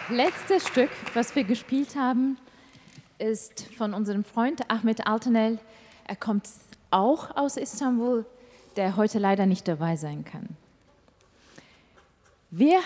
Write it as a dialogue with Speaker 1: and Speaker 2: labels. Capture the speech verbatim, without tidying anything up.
Speaker 1: letzte Stück, was wir gespielt haben, ist von unserem Freund Ahmet Altanel. Er kommt auch aus Istanbul, der heute leider nicht dabei sein kann. Wir